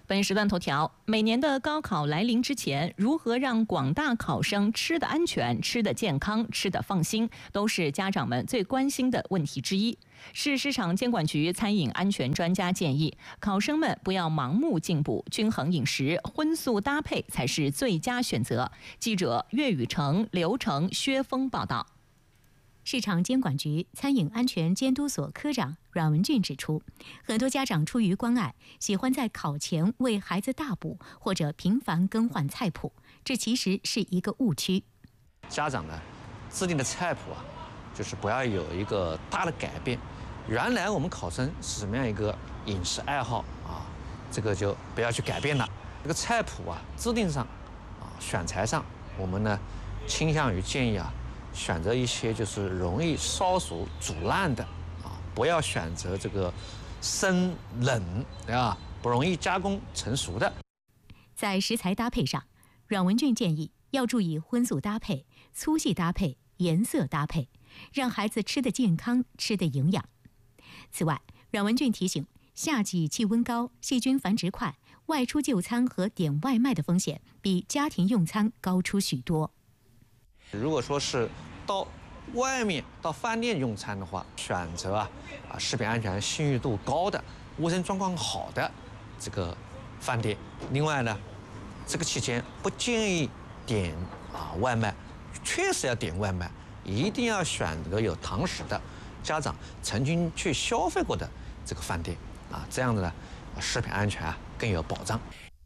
本时段头条：每年的高考来临之前，如何让广大考生吃得安全、吃得健康、吃得放心，都是家长们最关心的问题之一。市市场监管局餐饮安全专家建议，考生们不要盲目进补，均衡饮食、荤素搭配才是最佳选择。记者岳雨成、刘成、薛峰报道。 市场监管局餐饮安全监督所科长阮文俊指出，很多家长出于关爱，喜欢在考前为孩子大补，或者频繁更换菜谱，这其实是一个误区。 家长呢，制定的菜谱就是不要有一个大的改变。原来我们考生是什么样一个饮食爱好这个就不要去改变了。这个菜谱制定上选材上，我们呢倾向于建议选择一些就是容易烧熟煮烂的不要选择这个生冷不容易加工成熟的。 在食材搭配上，阮文俊建议要注意荤素搭配、粗细搭配、颜色搭配，让孩子吃得健康、吃得营养。此外，阮文俊提醒，夏季气温高、细菌繁殖快，外出就餐和点外卖的风险比家庭用餐高出许多。 如果说是到外面到饭店用餐的话，选择食品安全信誉度高的、卫生状况好的这个饭店。另外呢，这个期间不建议点外卖，确实要点外卖，一定要选择有堂食的、家长曾经去消费过的这个饭店这样子呢，食品安全更有保障。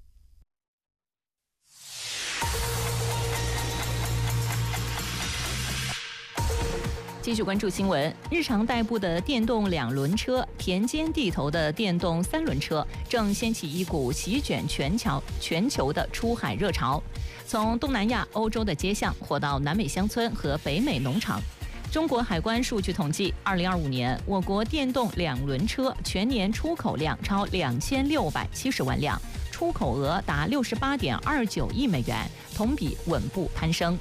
继续关注新闻，日常代步的电动2轮车、田间地头的电动3轮车正掀起一股席卷全球的出海热潮，从东南亚、欧洲的街巷火到南美乡村和北美农场。中国海关数据统计，2025年我国电动2轮车全年出口量超2670万辆，出口额达68.29亿美元，同比稳步攀升。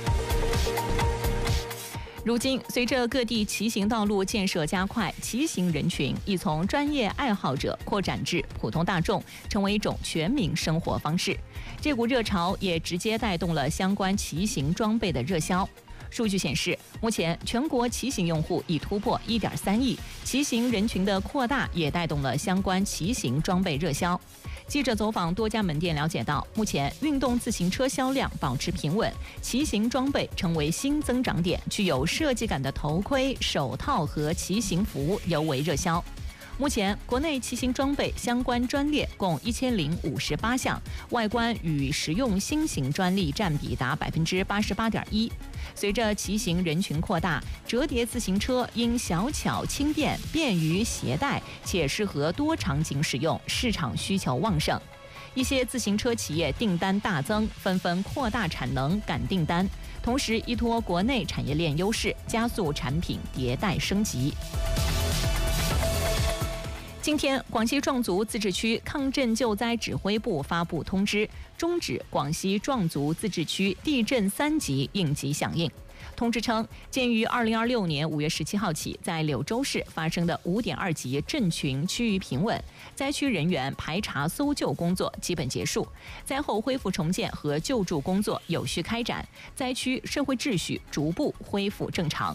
如今，随着各地骑行道路建设加快，骑行人群已从专业爱好者扩展至普通大众，成为一种全民生活方式。这股热潮也直接带动了相关骑行装备的热销。数据显示，目前全国骑行用户已突破1.3亿，骑行人群的扩大也带动了相关骑行装备热销。记者走访多家门店了解到，目前运动自行车销量保持平稳，骑行装备成为新增长点，具有设计感的头盔、手套和骑行服尤为热销。目前，国内骑行装备相关专列共1058项，外观与实用新型专利占比达88.1%。随着骑行人群扩大，折叠自行车因小巧轻便、便于携带，且适合多场景使用，市场需求旺盛。一些自行车企业订单大增，纷纷扩大产能赶订单，同时依托国内产业链优势，加速产品迭代升级。今天，广西壮族自治区抗震救灾指挥部发布通知，终止广西壮族自治区地震3级应急响应。通知称，鉴于2026年5月17号起在柳州市发生的5.2级震群趋于平稳，灾区人员排查搜救工作基本结束，灾后恢复重建和救助工作有序开展，灾区社会秩序逐步恢复正常。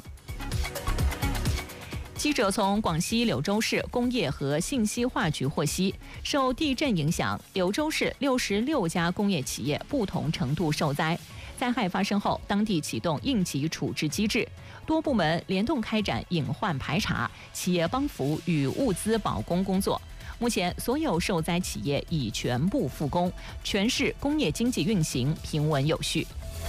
记者从广西柳州市工业和信息化局获悉，受地震影响，柳州市66家工业企业不同程度受灾。灾害发生后，当地启动应急处置机制，多部门联动开展隐患排查、企业帮扶与物资保供工作。目前，所有受灾企业已全部复工，全市工业经济运行平稳有序。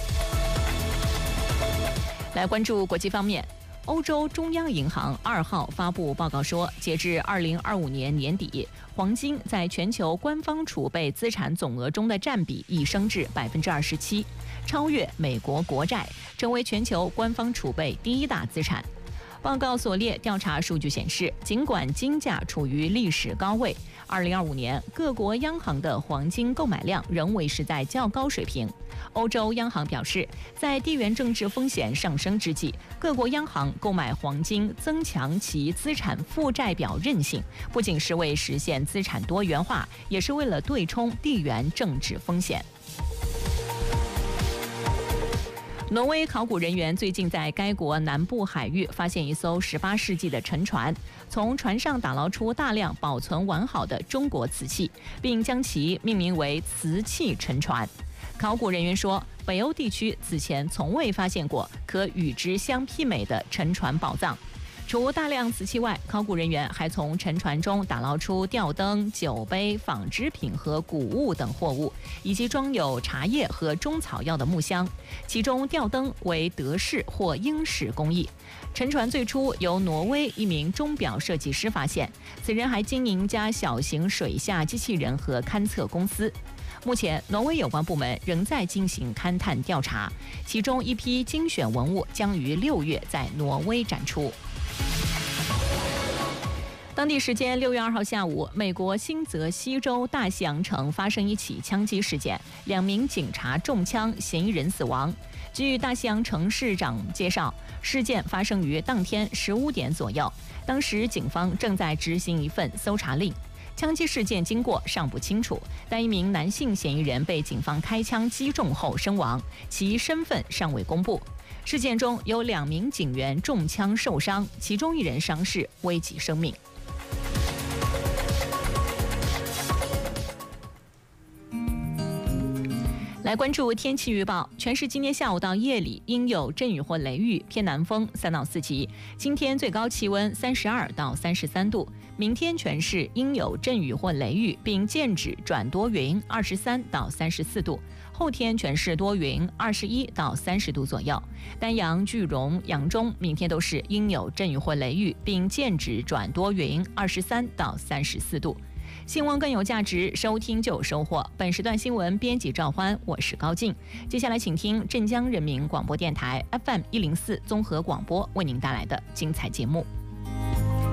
来关注国际方面。欧洲中央银行2号发布报告说，截至2025年年底，黄金在全球官方储备资产总额中的占比已升至27%，超越美国国债，成为全球官方储备第1大资产。 报告所列调查数据显示，尽管金价处于历史高位，2025年各国央行的黄金购买量仍维持在较高水平。欧洲央行表示，在地缘政治风险上升之际，各国央行购买黄金增强其资产负债表韧性，不仅是为实现资产多元化，也是为了对冲地缘政治风险。挪威考古人员最近在该国南部海域发现一艘18世纪的沉船，从船上打捞出大量保存完好的中国瓷器，并将其命名为“瓷器沉船”。考古人员说，北欧地区此前从未发现过可与之相媲美的沉船宝藏。除大量瓷器外，考古人员还从沉船中打捞出吊灯、酒杯、纺织品和谷物等货物，以及装有茶叶和中草药的木箱。其中吊灯为德式或英式工艺。沉船最初由挪威一名钟表设计师发现，此人还经营一家小型水下机器人和勘测公司。目前，挪威有关部门仍在进行勘探调查，其中一批精选文物将于6月在挪威展出。当地时间6月2号下午，美国新泽西州大西洋城发生一起枪击事件，2名警察中枪，嫌疑人死亡。据大西洋城市长介绍，事件发生于当天15点左右，当时警方正在执行一份搜查令。枪击事件经过尚不清楚，但一名男性嫌疑人被警方开枪击中后身亡，其身份尚未公布。事件中有2名警员中枪受伤，其中1人伤势危及生命。来关注天气预报，全市今天下午到夜里应有阵雨或雷雨，偏南风3到4级。今天最高气温32到33度，明天全市应有阵雨或雷雨，并间指转多云，23到34度。后天全市多云，21到30度左右。丹阳、句容、扬中明天都是应有阵雨或雷雨，并间指转多云，23到34度。新闻更有价值，收听就有收获。本时段新闻编辑赵欢，我是高静。接下来请听镇江人民广播电台 FM104综合广播为您带来的精彩节目。